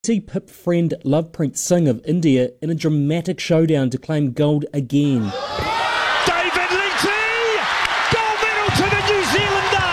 Pip friend Lovepreet Singh of India in a dramatic showdown to claim gold again. David Leite! Gold medal to the New Zealander!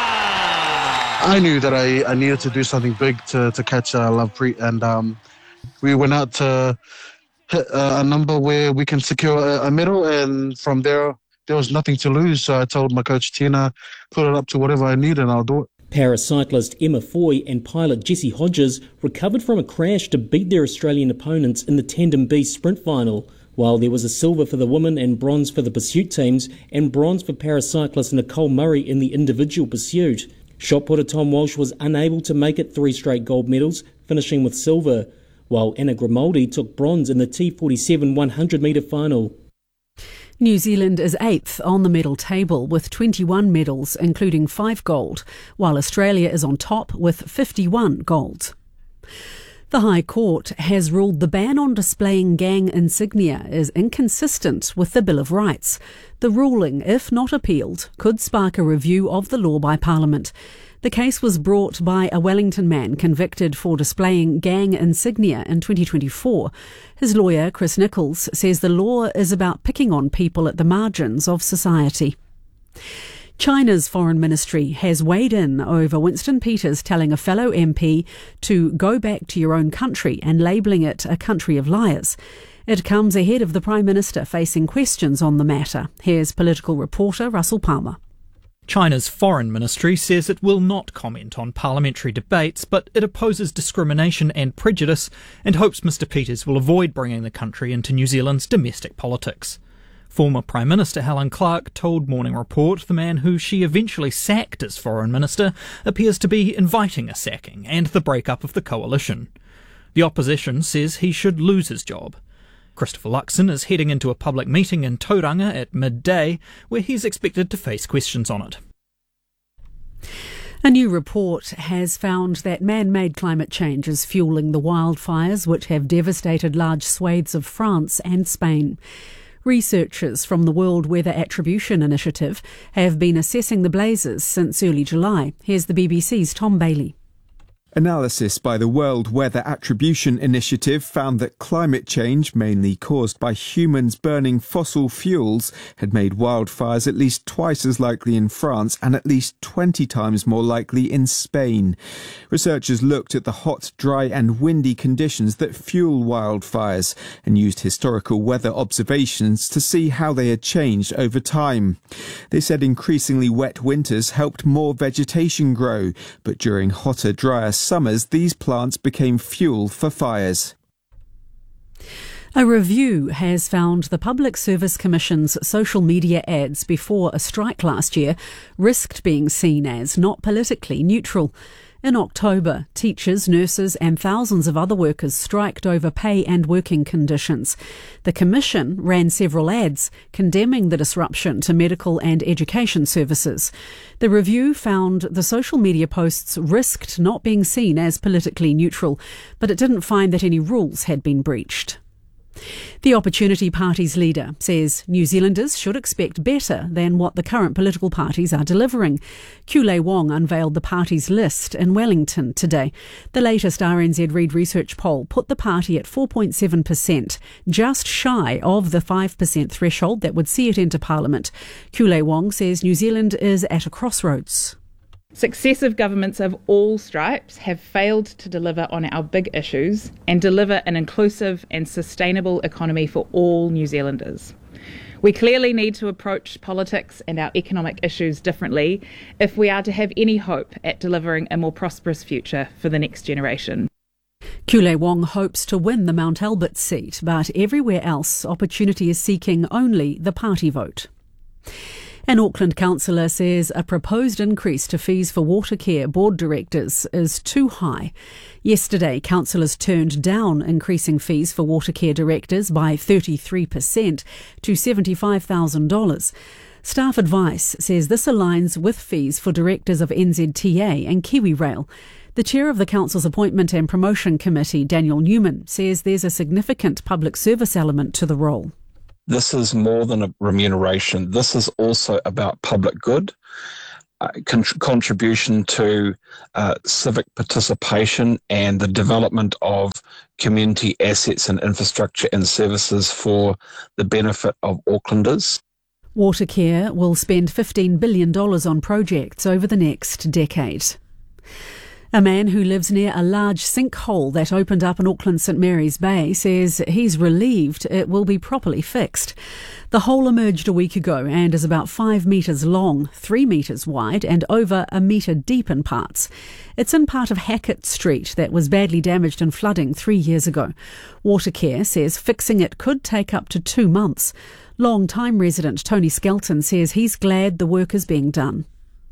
I knew that I needed to do something big to catch Lovepreet, and we went out to hit a number where we can secure a medal, and from there was nothing to lose. So I told my coach Tina, put it up to whatever I need and I'll do it. Paracyclist Emma Foy and pilot Jesse Hodges recovered from a crash to beat their Australian opponents in the Tandem B sprint final, while there was a silver for the women and bronze for the pursuit teams, and bronze for paracyclist Nicole Murray in the individual pursuit. Shot putter Tom Walsh was unable to make it 3 straight gold medals, finishing with silver, while Anna Grimaldi took bronze in the T47 100-metre final. New Zealand is 8th on the medal table with 21 medals, including 5 gold, while Australia is on top with 51 gold. The High Court has ruled the ban on displaying gang insignia is inconsistent with the Bill of Rights. The ruling, if not appealed, could spark a review of the law by Parliament. The case was brought by a Wellington man convicted for displaying gang insignia in 2024. His lawyer, Chris Nichols, says the law is about picking on people at the margins of society. China's foreign ministry has weighed in over Winston Peters telling a fellow MP to go back to your own country and labelling it a country of liars. It comes ahead of the Prime Minister facing questions on the matter. Here's political reporter Russell Palmer. China's foreign ministry says it will not comment on parliamentary debates, but it opposes discrimination and prejudice and hopes Mr Peters will avoid bringing the country into New Zealand's domestic politics. Former Prime Minister Helen Clark told Morning Report the man who she eventually sacked as foreign minister appears to be inviting a sacking and the breakup of the coalition. The opposition says he should lose his job. Christopher Luxon is heading into a public meeting in Tauranga at midday, where he's expected to face questions on it. A new report has found that man-made climate change is fueling the wildfires which have devastated large swathes of France and Spain. Researchers from the World Weather Attribution Initiative have been assessing the blazes since early July. Here's the BBC's Tom Bailey. Analysis by the World Weather Attribution Initiative found that climate change, mainly caused by humans burning fossil fuels, had made wildfires at least twice as likely in France and at least 20 times more likely in Spain. Researchers looked at the hot, dry and windy conditions that fuel wildfires and used historical weather observations to see how they had changed over time. They said increasingly wet winters helped more vegetation grow, but during hotter, drier summers, these plants became fuel for fires. A review has found the Public Service Commission's social media ads before a strike last year risked being seen as not politically neutral. In October, teachers, nurses and thousands of other workers striked over pay and working conditions. The Commission ran several ads condemning the disruption to medical and education services. The review found the social media posts risked not being seen as politically neutral, but it didn't find that any rules had been breached. The Opportunity Party's leader says New Zealanders should expect better than what the current political parties are delivering. Kulei Wong unveiled the party's list in Wellington today. The latest RNZ Reid research poll put the party at 4.7%, just shy of the 5% threshold that would see it into Parliament. Kulei Wong says New Zealand is at a crossroads. Successive governments of all stripes have failed to deliver on our big issues and deliver an inclusive and sustainable economy for all New Zealanders. We clearly need to approach politics and our economic issues differently if we are to have any hope at delivering a more prosperous future for the next generation. Kulei Wong hopes to win the Mount Albert seat, but everywhere else, Opportunity is seeking only the party vote. An Auckland councillor says a proposed increase to fees for Watercare board directors is too high. Yesterday, councillors turned down increasing fees for Watercare directors by 33% to $75,000. Staff Advice says this aligns with fees for directors of NZTA and KiwiRail. The chair of the council's Appointment and Promotion Committee, Daniel Newman, says there's a significant public service element to the role. This is more than a remuneration. This is also about public good. contribution to civic participation and the development of community assets and infrastructure and services for the benefit of Aucklanders. Watercare will spend $15 billion on projects over the next decade. A man who lives near a large sinkhole that opened up in Auckland St Mary's Bay says he's relieved it will be properly fixed. The hole emerged a week ago and is about 5 metres long, 3 metres wide and over a metre deep in parts. It's in part of Hackett Street that was badly damaged in flooding 3 years ago. Watercare says fixing it could take up to 2 months. Long-time resident Tony Skelton says he's glad the work is being done.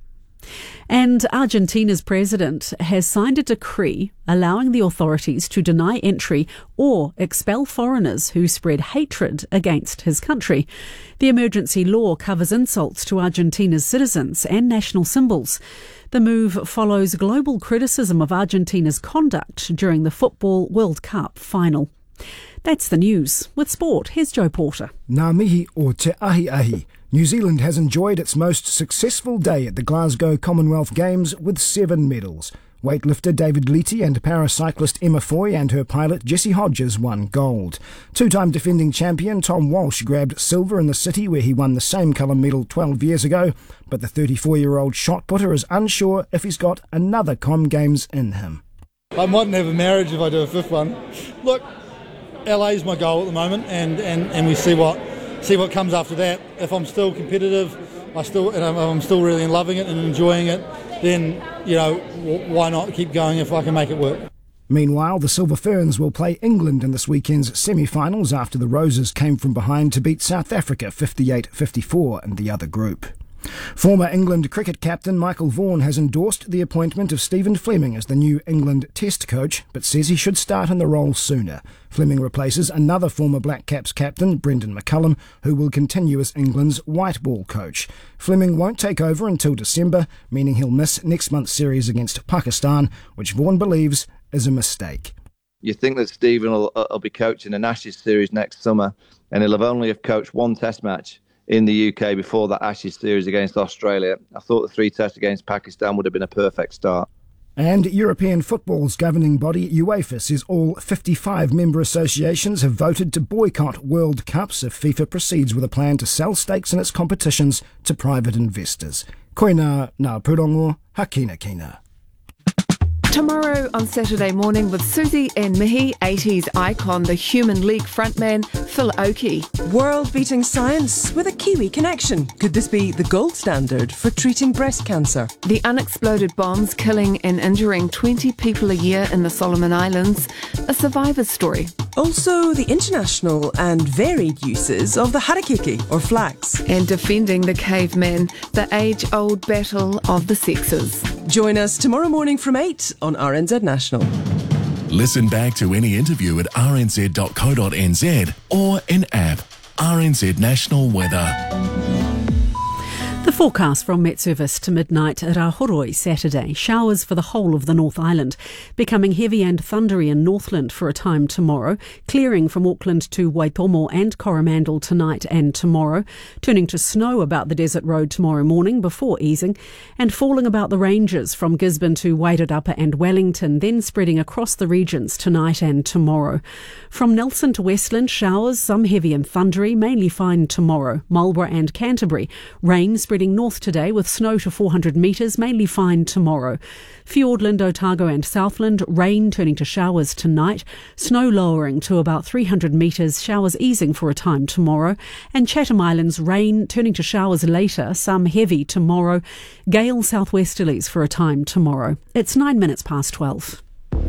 And Argentina's president has signed a decree allowing the authorities to deny entry or expel foreigners who spread hatred against his country. The emergency law covers insults to Argentina's citizens and national symbols. The move follows global criticism of Argentina's conduct during the Football World Cup final. That's the news. With sport, here's Joe Porter. Ngā mihi o te ahi ahi. New Zealand has enjoyed its most successful day at the Glasgow Commonwealth Games with 7 medals. Weightlifter David Leety and paracyclist Emma Foy and her pilot Jessie Hodges won gold. Two-time defending champion Tom Walsh grabbed silver in the city where he won the same colour medal 12 years ago, but the 34-year-old shot putter is unsure if he's got another Com Games in him. I mightn't have a marriage if I do a 5th one. Look, LA's my goal at the moment, and we see what comes after that. If I'm still competitive, I'm still really loving it and enjoying it, then why not keep going if I can make it work. Meanwhile, the Silver Ferns will play England in this weekend's semi-finals after the Roses came from behind to beat South Africa 58-54 in the other group. Former England cricket captain Michael Vaughan has endorsed the appointment of Stephen Fleming as the new England Test coach, but says he should start in the role sooner. Fleming replaces another former Black Caps captain, Brendan McCullum, who will continue as England's white ball coach. Fleming won't take over until December, meaning he'll miss next month's series against Pakistan, which Vaughan believes is a mistake. You think that Stephen will be coaching an Ashes series next summer, and he'll only have coached one Test match in the UK before that Ashes series against Australia. I thought the 3 tests against Pakistan would have been a perfect start. And European football's governing body UEFA says all 55 member associations have voted to boycott World Cups if FIFA proceeds with a plan to sell stakes in its competitions to private investors. Koina ngā pūrongo, hakina kina. Tomorrow on Saturday morning with Susie and Mihi, 80s icon, the Human League frontman Phil Oakey. World-beating science with a Kiwi connection. Could this be the gold standard for treating breast cancer? The unexploded bombs killing and injuring 20 people a year in the Solomon Islands, a survivor's story. Also the international and varied uses of the harakeke or flax. And defending the caveman, the age-old battle of the sexes. Join us tomorrow morning from 8 on RNZ National. Listen back to any interview at rnz.co.nz or in app. RNZ National Weather. The forecast from Met Service to midnight Rahoroi Saturday. Showers for the whole of the North Island, becoming heavy and thundery in Northland for a time tomorrow, clearing from Auckland to Waitomo and Coromandel tonight and tomorrow, turning to snow about the desert road tomorrow morning before easing, and falling about the ranges from Gisborne to Wairarapa and Wellington, then spreading across the regions tonight and tomorrow. From Nelson to Westland, showers, some heavy and thundery, mainly fine tomorrow. Marlborough and Canterbury, rain spreading north today with snow to 400 metres, mainly fine tomorrow. Fiordland, Otago and Southland, rain turning to showers tonight, snow lowering to about 300 metres, showers easing for a time tomorrow, and Chatham Islands, rain turning to showers later, some heavy tomorrow, gale southwesterlies for a time tomorrow. It's 9 minutes past 12.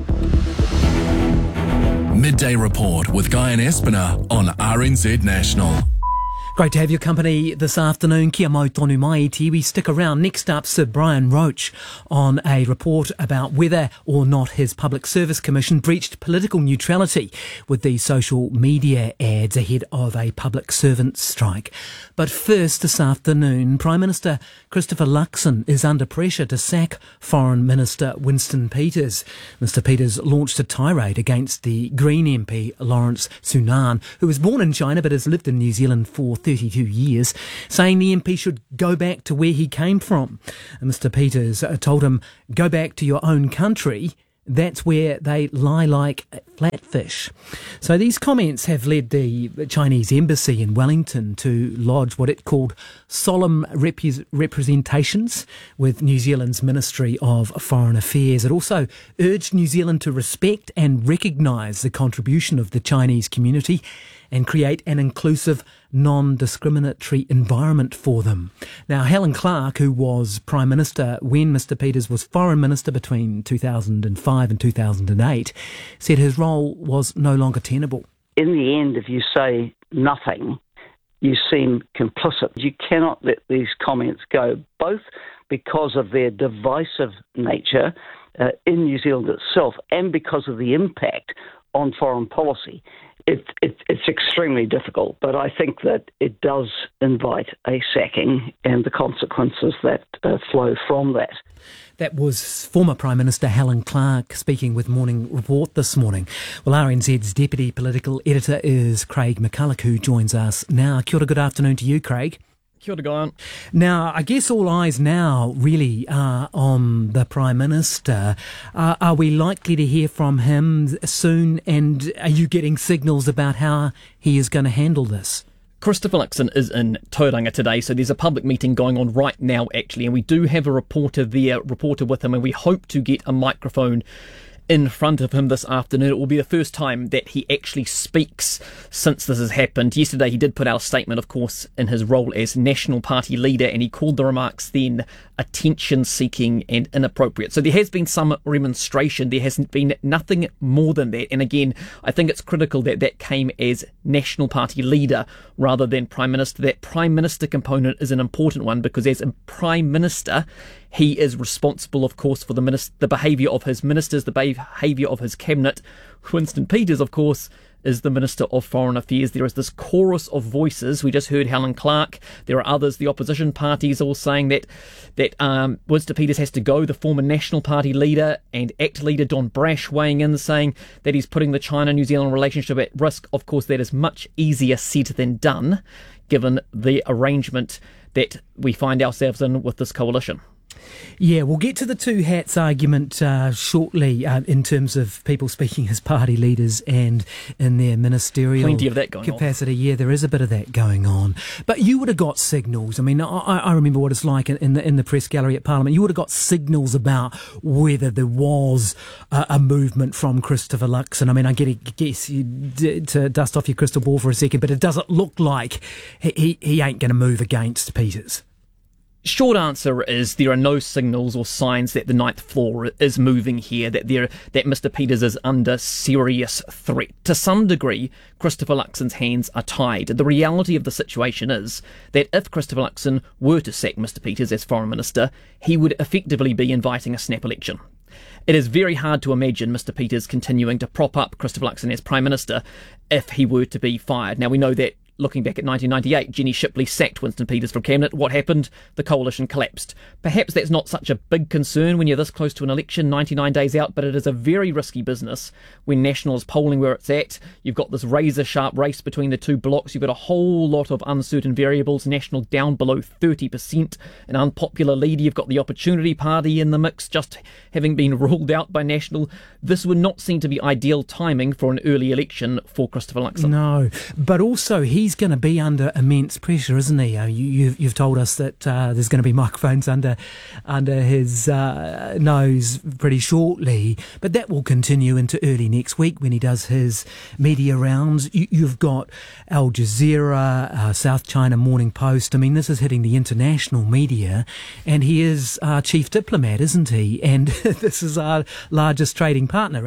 Midday Report with Guy and Espiner on RNZ National. Great to have your company this afternoon. Kia mau tonu mai iti. We stick around. Next up, Sir Brian Roach on a report about whether or not his Public Service Commission breached political neutrality with the social media ads ahead of a public servant strike. But first, this afternoon, Prime Minister Christopher Luxon is under pressure to sack Foreign Minister Winston Peters. Mr Peters launched a tirade against the Green MP Lawrence Sunan, who was born in China but has lived in New Zealand for 32 years, saying the MP should go back to where he came from. And Mr. Peters told him, go back to your own country. That's where they lie like flatfish. So these comments have led the Chinese embassy in Wellington to lodge what it called solemn representations with New Zealand's Ministry of Foreign Affairs. It also urged New Zealand to respect and recognise the contribution of the Chinese community and create an inclusive, non-discriminatory environment for them. Now, Helen Clark, who was Prime Minister when Mr. Peters was Foreign Minister between 2005 and 2008, said his role was no longer tenable. In the end, if you say nothing, you seem complicit. You cannot let these comments go, both because of their divisive nature in New Zealand itself and because of the impact on foreign policy. It's extremely difficult, but I think that it does invite a sacking and the consequences that flow from that. That was former Prime Minister Helen Clark speaking with Morning Report this morning. Well, RNZ's Deputy Political Editor is Craig McCulloch, who joins us now. Kia ora, good afternoon to you, Craig. Kia ora, Guyon. Now, I guess all eyes now really are on the Prime Minister. Are we likely to hear from him soon, and are you getting signals about how he is going to handle this? Christopher Luxon is in Tauranga today, so there's a public meeting going on right now, actually, and we do have a reporter with him, and we hope to get a microphone in front of him this afternoon. It will be the first time that he actually speaks since this has happened. Yesterday he did put out a statement, of course, in his role as National Party leader, and he called the remarks then attention-seeking and inappropriate. So there has been some remonstration. There hasn't been nothing more than that. And again, I think it's critical that that came as National Party leader rather than Prime Minister. That Prime Minister component is an important one because as a Prime Minister, he is responsible, of course, for the behaviour of his ministers, the behaviour of his cabinet. Winston Peters, of course, is the Minister of Foreign Affairs. There is this chorus of voices. We just heard Helen Clark. There are others, the opposition parties, all saying that Winston Peters has to go. The former National Party leader and ACT leader Don Brash weighing in, saying that he's putting the China-New Zealand relationship at risk. Of course, that is much easier said than done, given the arrangement that we find ourselves in with this coalition. Yeah, we'll get to the two hats argument shortly in terms of people speaking as party leaders and in their ministerial Plenty of that going capacity. on. Yeah, there is a bit of that going on. But you would have got signals. I mean, I remember what it's like in the press gallery at Parliament. You would have got signals about whether there was a movement from Christopher Luxon. I mean, I guess to dust off your crystal ball for a second, but it doesn't look like he ain't going to move against Peters. Short answer is there are no signals or signs that the ninth floor is moving here, that Mr. Peters is under serious threat. To some degree, Christopher Luxon's hands are tied. The reality of the situation is that if Christopher Luxon were to sack Mr. Peters as Foreign Minister, he would effectively be inviting a snap election. It is very hard to imagine Mr. Peters continuing to prop up Christopher Luxon as Prime Minister if he were to be fired. Now, we know that looking back at 1998, Jenny Shipley sacked Winston Peters from Cabinet. What happened? The coalition collapsed. Perhaps that's not such a big concern when you're this close to an election, 99 days out, but it is a very risky business when National is polling where it's at. You've got this razor-sharp race between the two blocks. You've got a whole lot of uncertain variables. National down below 30%, an unpopular leader. You've got the Opportunity Party in the mix, just having been ruled out by National. This would not seem to be ideal timing for an early election for Christopher Luxon. No, but also he's going to be under immense pressure, isn't he? You've told us that there's going to be microphones under his nose pretty shortly, but that will continue into early next week when he does his media rounds. You've got Al Jazeera, South China Morning Post. I mean, this is hitting the international media, and he is our chief diplomat, isn't he? And this is our largest trading partner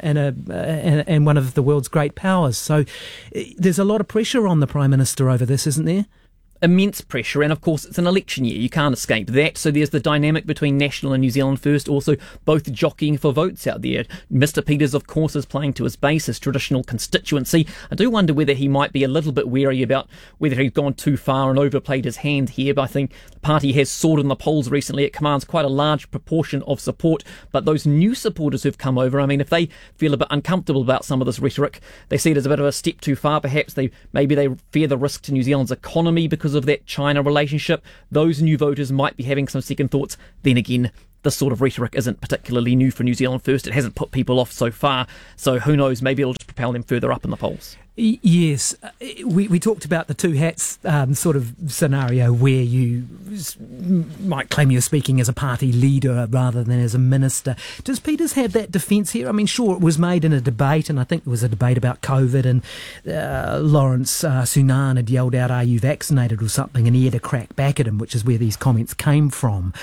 and one of the world's great powers. So there's a lot of pressure on the Prime Minister over this, isn't there? immense pressure, and of course it's an election year, you can't escape that. So there's the dynamic between National and New Zealand First, also both jockeying for votes out there. Mr. Peters, of course, is playing to his base, his traditional constituency. I do wonder whether he might be a little bit wary about whether he's gone too far and overplayed his hand here, but I think the party has soared in the polls recently. It commands quite a large proportion of support, but those new supporters who've come over, I mean, if they feel a bit uncomfortable about some of this rhetoric, they see it as a bit of a step too far, perhaps. Maybe they fear the risk to New Zealand's economy because of that China relationship. Those new voters might be having some second thoughts. Then again, this sort of rhetoric isn't particularly new for New Zealand First. It hasn't put people off so far. So who knows, maybe it'll just propel them further up in the polls. Yes, we talked about the two hats sort of scenario where you might claim you're speaking as a party leader rather than as a minister. Does Peters have that defence here? I mean, sure, it was made in a debate, and I think there was a debate about COVID, and Lawrence Sunan had yelled out, "Are you vaccinated?" or something, and he had a crack back at him, which is where these comments came from.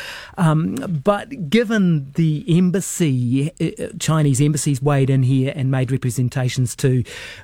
But given the embassy, Chinese embassies weighed in here and made representations to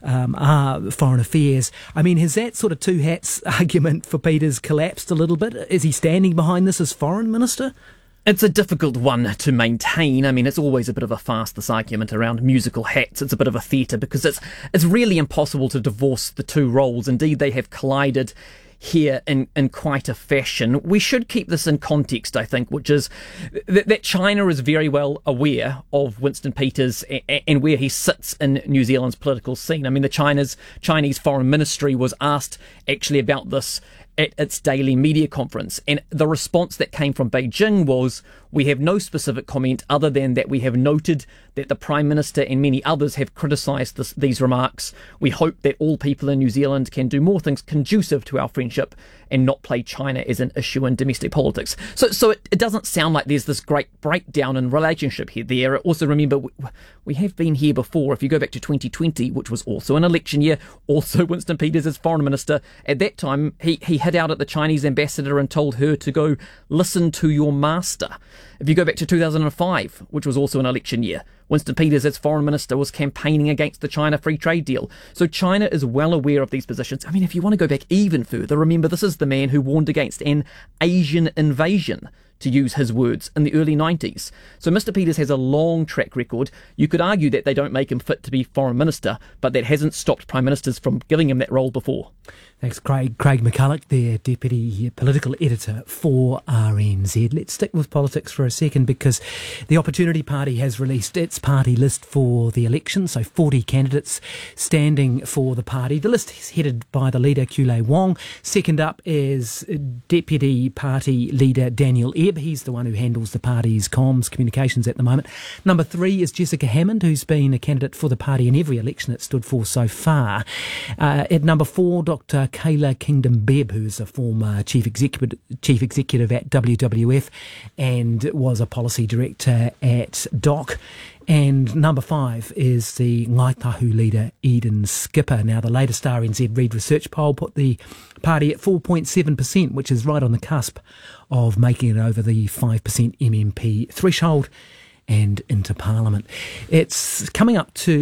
Foreign Affairs. I mean, has that sort of two hats argument for Peters collapsed a little bit? Is he standing behind this as Foreign Minister? It's a difficult one to maintain. I mean, it's always a bit of a farce, this argument around musical hats. It's a bit of a theatre because it's really impossible to divorce the two roles. Indeed, they have collided here in quite a fashion. We should keep this in context, I think, which is that China is very well aware of Winston Peters and where he sits in New Zealand's political scene. I mean, the Chinese Foreign Ministry was asked actually about this at its daily media conference, and the response that came from Beijing was, "We have no specific comment other than that we have noted that the Prime Minister and many others have criticised these remarks. We hope that all people in New Zealand can do more things conducive to our friendship and not play China as an issue in domestic politics." So it doesn't sound like there's this great breakdown in relationship here. There. Also, remember, we have been here before. If you go back to 2020, which was also an election year, also Winston Peters as Foreign Minister, at that time he hit out at the Chinese ambassador and told her to go listen to your master. If you go back to 2005, which was also an election year, Winston Peters as Foreign Minister was campaigning against the China free trade deal. So China is well aware of these positions. I mean, if you want to go back even further, remember this is the man who warned against an Asian invasion, to use his words, in the early 90s. So Mr. Peters has a long track record. You could argue that they don't make him fit to be Foreign Minister, but that hasn't stopped Prime Ministers from giving him that role before. Thanks, Craig. Craig McCulloch, their Deputy Political Editor for RNZ. Let's stick with politics for a second because the Opportunity Party has released its party list for the election, so 40 candidates standing for the party. The list is headed by the leader, Kulei Wong. Second up is Deputy Party Leader Daniel Ebb. He's the one who handles the party's comms, communications at the moment. Number 3 is Jessica Hammond, who's been a candidate for the party in every election it stood for so far. At number 4, Dr. Kayla Kingdom-Bebb, who's a former chief executive at WWF and was a policy director at DOC. And number 5 is the Ngāi Tahu leader, Eden Skipper. Now, the latest RNZ Reid research poll put the party at 4.7%, which is right on the cusp of making it over the 5% MMP threshold and into Parliament. It's coming up to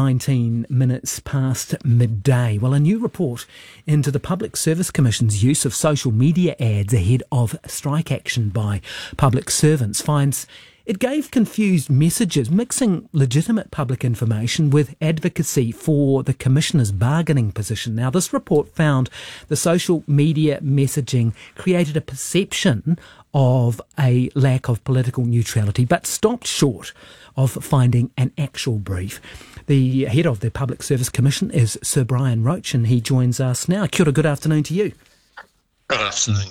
19 minutes past midday. Well, a new report into the Public Service Commission's use of social media ads ahead of strike action by public servants finds it gave confused messages, mixing legitimate public information with advocacy for the Commissioner's bargaining position. Now, this report found the social media messaging created a perception of a lack of political neutrality, but stopped short of finding an actual brief. The head of the Public Service Commission is Sir Brian Roach, and he joins us now. Kia ora, good afternoon to you. Good afternoon.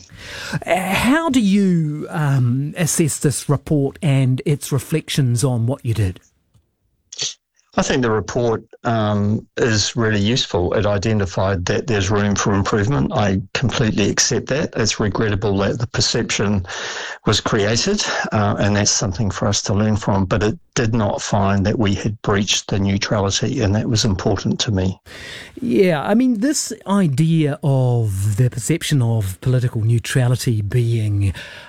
How do you assess this report and its reflections on what you did? I think the report is really useful. It identified that there's room for improvement. I completely accept that. It's regrettable that the perception was created, and that's something for us to learn from. But it did not find that we had breached the neutrality, and that was important to me. Yeah, I mean, this idea of the perception of political neutrality being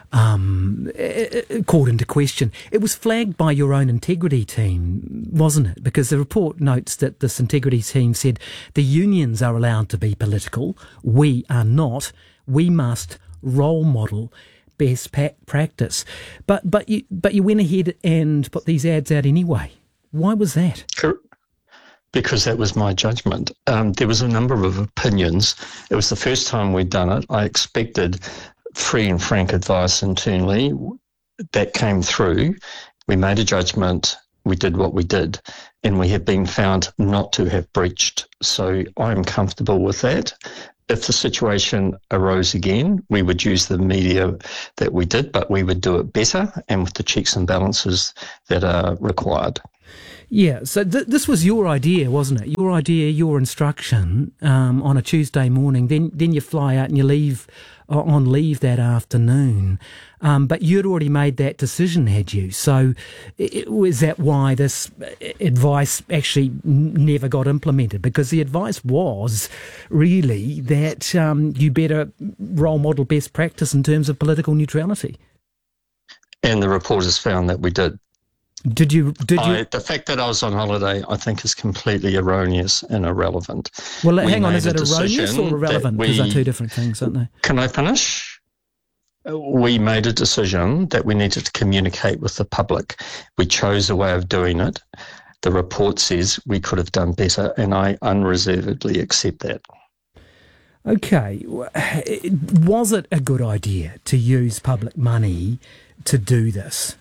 called into question, it was flagged by your own integrity team, wasn't it? Because the report notes that this integrity team said the unions are allowed to be political, we are not. we must role model best practice. But you went ahead and put these ads out anyway. Why was that? Because that was my judgment. There was a number of opinions. It was the first time we'd done it. I expected free and frank advice internally. That came through. We made a judgment. We did what we did. And we have been found not to have breached. So I'm comfortable with that. If the situation arose again, we would use the media that we did, but we would do it better and with the checks and balances that are required. Yeah, so this was your idea, wasn't it? Your idea, your instruction on a Tuesday morning. Then you fly out and you leave on leave that afternoon. But you'd already made that decision, had you? So was that why this advice actually never got implemented? Because the advice was really that you better role model best practice in terms of political neutrality. And the report has found that we did. Did you? The fact that I was on holiday, I think, is completely erroneous and irrelevant. Well, hang on, is it erroneous or irrelevant? Because they're two different things, aren't they? Can I finish? We made a decision that we needed to communicate with the public. We chose a way of doing it. The report says we could have done better, and I unreservedly accept that. Okay. Was it a good idea to use public money to do this?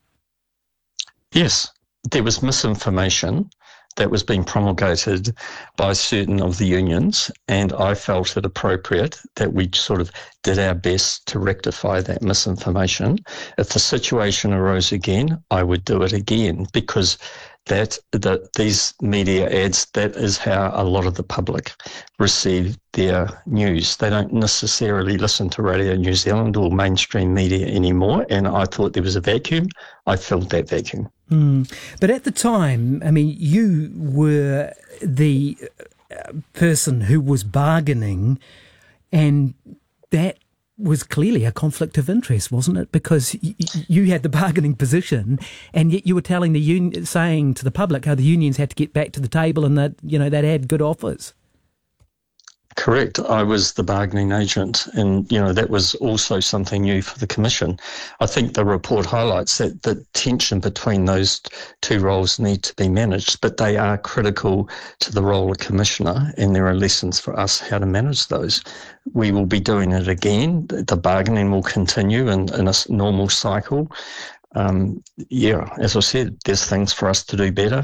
Yes, there was misinformation that was being promulgated by certain of the unions, and I felt it appropriate that we sort of did our best to rectify that misinformation. If the situation arose again, I would do it again, because these media ads, that is how a lot of the public receive their news. They don't necessarily listen to Radio New Zealand or mainstream media anymore, and I thought there was a vacuum. I filled that vacuum. But at the time, I mean, you were the person who was bargaining, and that was clearly a conflict of interest, wasn't it? Because you had the bargaining position, and yet you were telling saying to the public how the unions had to get back to the table and that, that had good offers. Correct. I was the bargaining agent, and that was also something new for the Commission. I think the report highlights that the tension between those two roles need to be managed, but they are critical to the role of Commissioner, and there are lessons for us how to manage those. We will be doing it again. The bargaining will continue in a normal cycle. As I said, there's things for us to do better.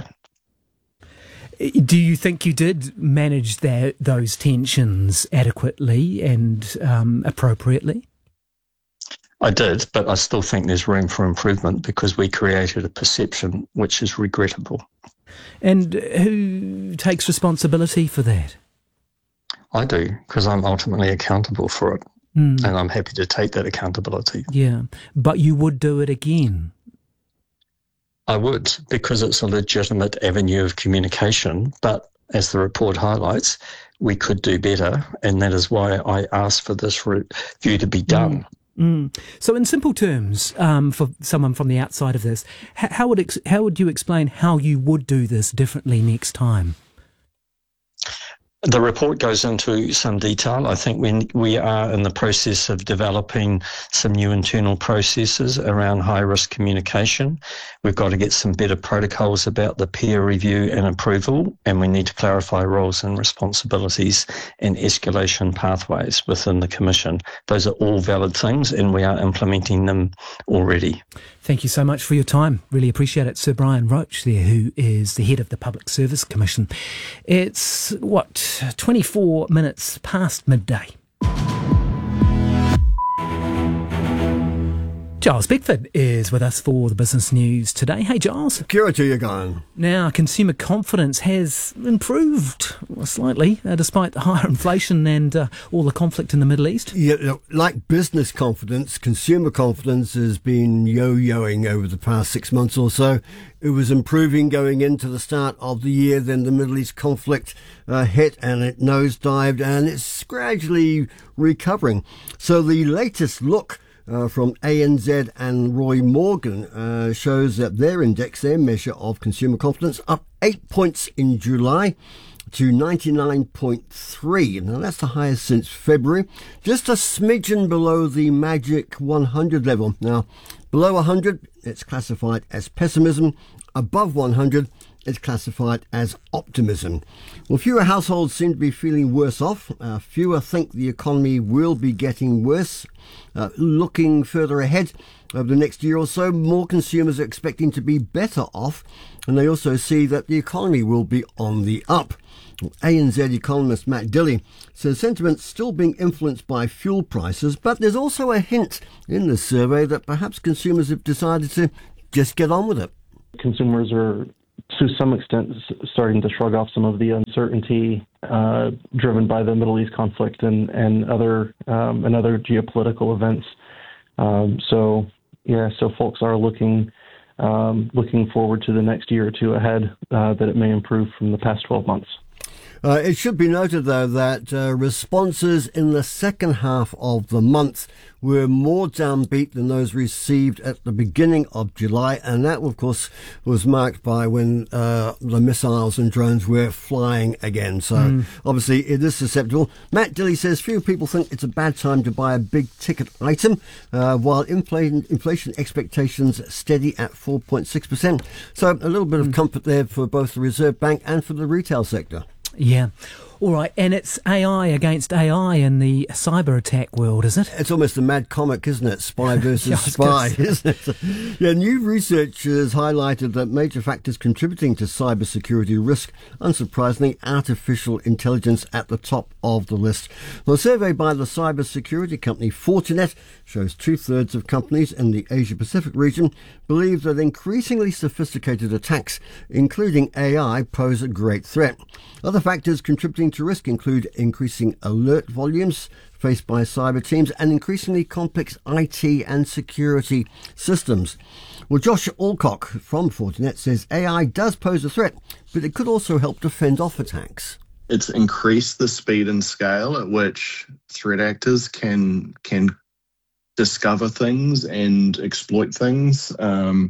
Do you think you did manage those tensions adequately and appropriately? I did, but I still think there's room for improvement because we created a perception which is regrettable. And who takes responsibility for that? I do, because I'm ultimately accountable for it, and I'm happy to take that accountability. Yeah, but you would do it again? I would, because it's a legitimate avenue of communication, but as the report highlights, we could do better, and that is why I asked for this review to be done. So in simple terms, for someone from the outside of this, how would you explain how you would do this differently next time? The report goes into some detail. I think we are in the process of developing some new internal processes around high-risk communication. We've got to get some better protocols about the peer review and approval, and we need to clarify roles and responsibilities and escalation pathways within the Commission. Those are all valid things, and we are implementing them already. Thank you so much for your time. Really appreciate it. Sir Brian Roach there, who is the head of the Public Service Commission. It's, 24 minutes past midday. Giles Beckford is with us for the business news today. Hey, Giles. Kia ora to you, Guyan. Now, consumer confidence has improved slightly, despite the higher inflation and all the conflict in the Middle East. Yeah, like business confidence, consumer confidence has been yo-yoing over the past 6 months or so. It was improving going into the start of the year, then the Middle East conflict hit and it nosedived, and it's gradually recovering. So the latest look from ANZ and Roy Morgan shows that their index, their measure of consumer confidence, up 8 points in July. to 99.3. Now that's the highest since February, just a smidgen below the magic 100 level. Now, below 100, it's classified as pessimism. Above 100, it's classified as optimism. Well, fewer households seem to be feeling worse off. Fewer think the economy will be getting worse. Looking further ahead over the next year or so, more consumers are expecting to be better off, and they also see that the economy will be on the up. ANZ economist Matt Dilley says sentiment's still being influenced by fuel prices, but there's also a hint in the survey that perhaps consumers have decided to just get on with it. Consumers are, to some extent, starting to shrug off some of the uncertainty driven by the Middle East conflict and other geopolitical events. So folks are looking forward to the next year or two ahead, that it may improve from the past 12 months. It should be noted, though, that responses in the second half of the month were more downbeat than those received at the beginning of July, and that, of course, was marked by when the missiles and drones were flying again. So, obviously, it is susceptible. Matt Dilley says few people think it's a bad time to buy a big-ticket item, while inflation expectations steady at 4.6%. So, a little bit of comfort there for both the Reserve Bank and for the retail sector. Yeah. All right, and it's AI against AI in the cyber attack world, is it? It's almost a mad comic, isn't it? Spy versus spy, isn't it? Yeah, new research has highlighted that major factors contributing to cybersecurity risk, unsurprisingly, artificial intelligence at the top of the list. Well, a survey by the cybersecurity company Fortinet shows 2/3 of companies in the Asia-Pacific region believe that increasingly sophisticated attacks, including AI, pose a great threat. Other factors contributing to risk include increasing alert volumes faced by cyber teams and increasingly complex IT and security systems. Well, Josh Alcock from Fortinet says AI does pose a threat, but it could also help to fend off attacks. It's increased the speed and scale at which threat actors can discover things and exploit things, and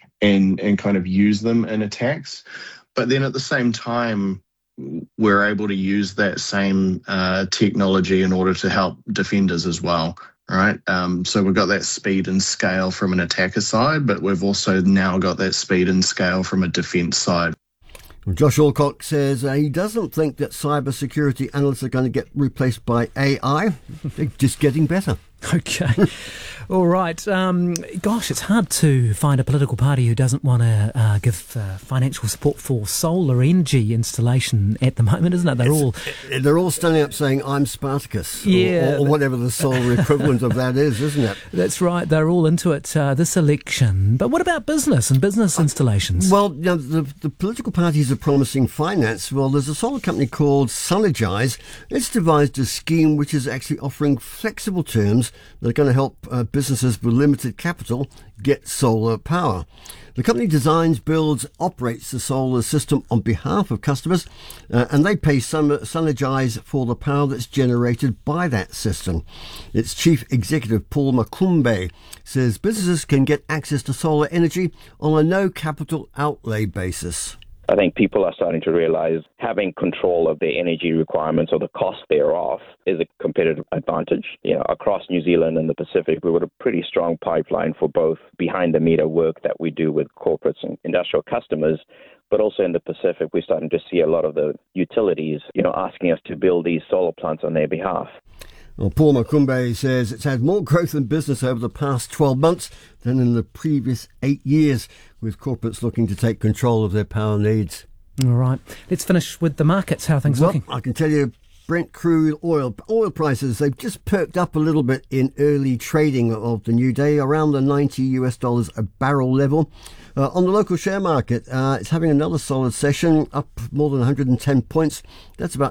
kind of use them in attacks. But then at the same time, we're able to use that same technology in order to help defenders as well, right? So we've got that speed and scale from an attacker side, but we've also now got that speed and scale from a defence side. Well, Josh Alcock says he doesn't think that cybersecurity analysts are going to get replaced by AI. They're just getting better. Okay. All right. Gosh, it's hard to find a political party who doesn't want to give financial support for solar energy installation at the moment, isn't it? They're all standing up saying, "I'm Spartacus," yeah, or whatever the solar equivalent of that is, isn't it? That's right. They're all into it this election. But what about business and business installations? Well, you know, the political parties are promising finance. Well, there's a solar company called Sunergize. It's devised a scheme which is actually offering flexible terms that are going to help businesses with limited capital get solar power. The company designs, builds, operates the solar system on behalf of customers, and they pay Sunergize for the power that's generated by that system. Its chief executive, Paul Makumbe, says businesses can get access to solar energy on a no capital outlay basis. I think people are starting to realize having control of their energy requirements or the cost thereof is a competitive advantage. You know, across New Zealand and the Pacific, we've got a pretty strong pipeline for both behind-the-meter work that we do with corporates and industrial customers, but also in the Pacific, we're starting to see a lot of the utilities, asking us to build these solar plants on their behalf. Well, Paul Makumbe says it's had more growth in business over the past 12 months than in the previous 8 years, with corporates looking to take control of their power needs. All right. Let's finish with the markets. How are things looking? I can tell you, Brent crude oil prices, they've just perked up a little bit in early trading of the new day, around the $90 a barrel level. On the local share market, it's having another solid session, up more than 110 points. That's about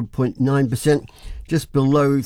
0.9%, just below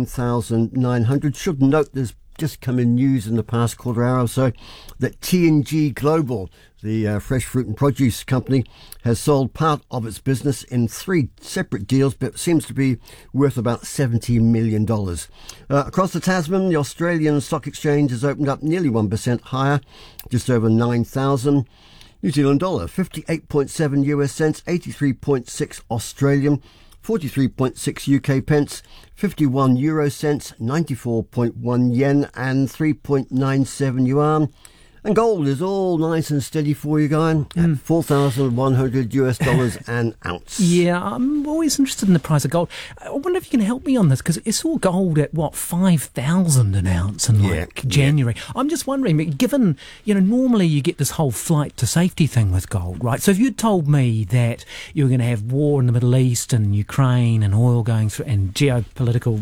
13,900. Should note there's just come in news in the past quarter hour or so that T&G Global, the fresh fruit and produce company, has sold part of its business in 3 separate deals, but seems to be worth about $70 million. Across the Tasman, the Australian Stock Exchange has opened up nearly 1% higher, just over 9,000. New Zealand dollar, 58.7 US cents, 83.6 Australian, 43.6 UK pence, 51 euro cents, 94.1 yen and 3.97 yuan. And gold is all nice and steady for you, Guy, at $4,100 US an ounce. Yeah, I'm always interested in the price of gold. I wonder if you can help me on this, because it's all gold at, what, 5,000 an ounce in January. Yeah. I'm just wondering, given, normally you get this whole flight to safety thing with gold, right? So if you'd told me that you were going to have war in the Middle East and Ukraine and oil going through and geopolitical,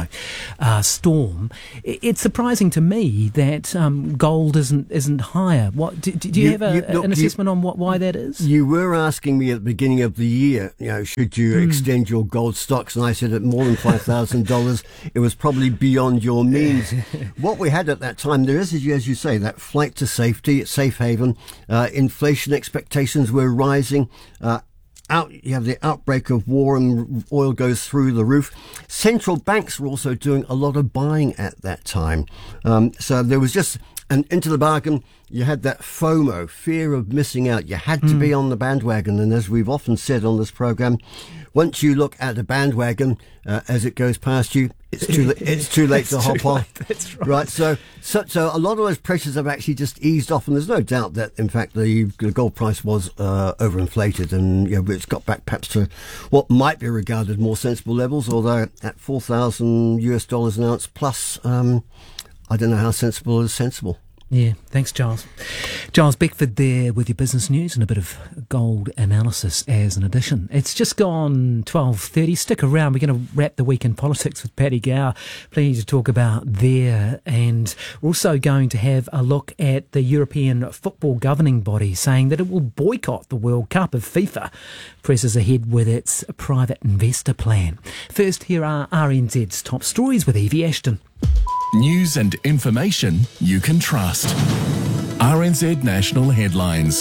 storm, it's surprising to me that gold isn't higher. What do you have an assessment on why that is? You were asking me at the beginning of the year, should you extend your gold stocks, and I said at more than $5,000 it was probably beyond your means. What we had at that time, there is, as you say, that flight to safety, safe haven. Inflation expectations were rising. You have the outbreak of war and oil goes through the roof. Central banks were also doing a lot of buying at that time. So there was just... And into the bargain, you had that FOMO, fear of missing out. You had to be on the bandwagon. And as we've often said on this programme, once you look at the bandwagon as it goes past you, it's too late to hop on. That's right. Right. So a lot of those pressures have actually just eased off. And there's no doubt that, in fact, the gold price was overinflated. And it's got back perhaps to what might be regarded more sensible levels, although at $4,000 US an ounce plus... I don't know how sensible is sensible. Yeah, thanks, Giles. Giles Beckford there with your business news and a bit of gold analysis as an addition. It's just gone 12:30. Stick around. We're going to wrap the week in politics with Paddy Gower. Plenty to talk about there. And we're also going to have a look at the European football governing body saying that it will boycott the World Cup if FIFA presses ahead with its private investor plan. First, here are RNZ's top stories with Evie Ashton. News and information you can trust. RNZ National Headlines.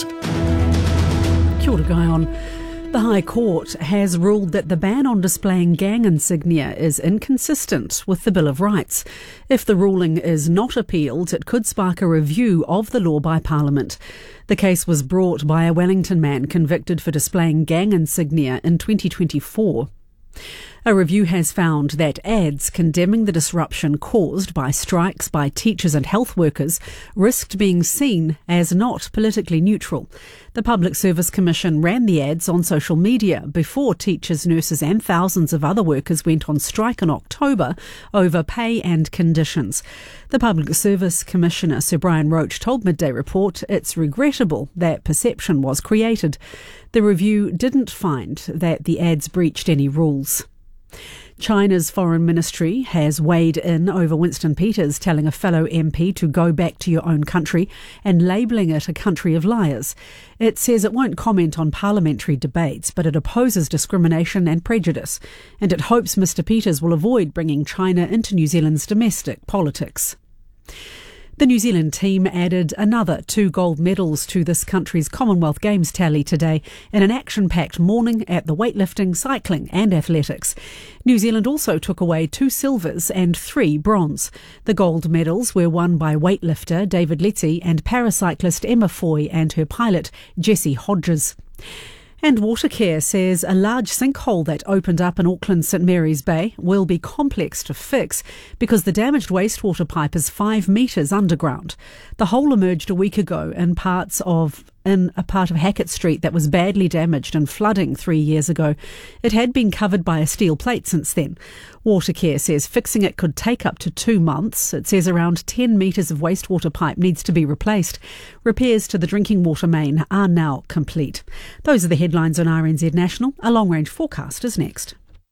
Kia ora, Guyon. The High Court has ruled that the ban on displaying gang insignia is inconsistent with the Bill of Rights. If the ruling is not appealed, it could spark a review of the law by Parliament. The case was brought by a Wellington man convicted for displaying gang insignia in 2024. A review has found that ads condemning the disruption caused by strikes by teachers and health workers risked being seen as not politically neutral. The Public Service Commission ran the ads on social media before teachers, nurses and thousands of other workers went on strike in October over pay and conditions. The Public Service Commissioner, Sir Brian Roach, told Midday Report it's regrettable that perception was created. The review didn't find that the ads breached any rules. China's foreign ministry has weighed in over Winston Peters telling a fellow MP to go back to your own country and labelling it a country of liars. It says it won't comment on parliamentary debates, but it opposes discrimination and prejudice, and it hopes Mr Peters will avoid bringing China into New Zealand's domestic politics. The New Zealand team added another 2 gold medals to this country's Commonwealth Games tally today in an action-packed morning at the weightlifting, cycling and athletics. New Zealand also took away 2 silvers and 3 bronze. The gold medals were won by weightlifter David Letty and paracyclist Emma Foy and her pilot Jessie Hodges. And Watercare says a large sinkhole that opened up in Auckland's St Mary's Bay will be complex to fix because the damaged wastewater pipe is 5 metres underground. The hole emerged a week ago in a part of Hackett Street that was badly damaged in flooding 3 years ago. It had been covered by a steel plate since then. Watercare says fixing it could take up to 2 months. It says around 10 metres of wastewater pipe needs to be replaced. Repairs to the drinking water main are now complete. Those are the headlines on RNZ National. A long-range forecast is next.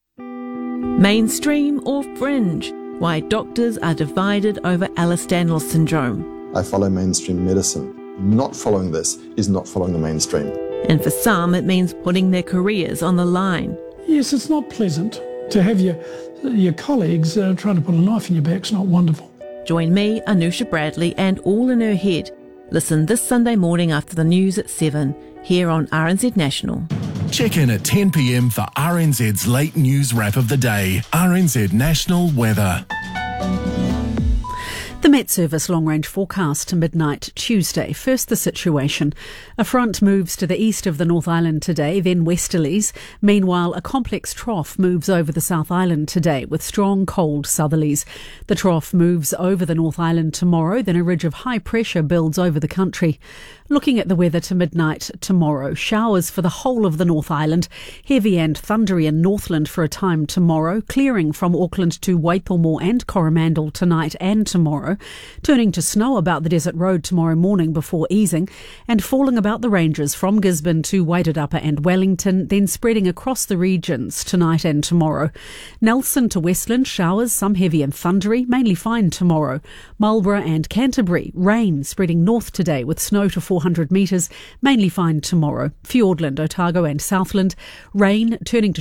Mainstream or fringe? Why doctors are divided over Ehlers-Danlos syndrome. I follow mainstream medicine. Not following this is not following the mainstream. And for some, it means putting their careers on the line. Yes, it's not pleasant to have your colleagues trying to put a knife in your back. It's not wonderful. Join me, Anusha Bradley, and All in Her Head. Listen this Sunday morning after the news at 7, here on RNZ National. Check in at 10 p.m. for RNZ's late news wrap of the day. RNZ National Weather. The Met Service long-range forecast to midnight Tuesday. First, the situation. A front moves to the east of the North Island today, then westerlies. Meanwhile, a complex trough moves over the South Island today with strong cold southerlies. The trough moves over the North Island tomorrow, then a ridge of high pressure builds over the country. Looking at the weather to midnight tomorrow, showers for the whole of the North Island, heavy and thundery in Northland for a time tomorrow, clearing from Auckland to Waitomo and Coromandel tonight and tomorrow, turning to snow about the Desert Road tomorrow morning before easing, and falling about the ranges from Gisborne to Wairarapa and Wellington, then spreading across the regions tonight and tomorrow. Nelson to Westland, showers, some heavy and thundery, mainly fine tomorrow. Marlborough and Canterbury, rain spreading north today with snow to 400 metres, mainly fine tomorrow. Fiordland, Otago and Southland, rain turning to